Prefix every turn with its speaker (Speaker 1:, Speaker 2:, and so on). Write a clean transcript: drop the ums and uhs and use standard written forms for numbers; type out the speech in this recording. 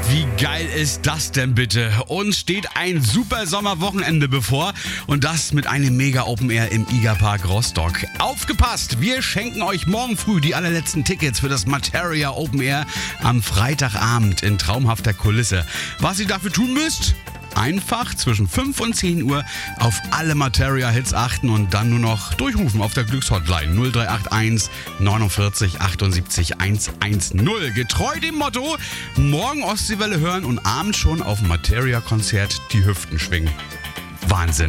Speaker 1: Wie geil ist das denn bitte? Uns steht ein super Sommerwochenende bevor und das mit einem mega Open Air im IGA-Park Rostock. Aufgepasst, wir schenken euch morgen früh die allerletzten Tickets für das Materia Open Air am Freitagabend in traumhafter Kulisse. Was ihr dafür tun müsst? Einfach zwischen 5 und 10 Uhr auf alle Materia-Hits achten und dann nur noch durchrufen auf der Glückshotline 0381 49 78 110. Getreu dem Motto, morgen Ostseewelle hören und abends schon auf dem Materia-Konzert die Hüften schwingen. Wahnsinn.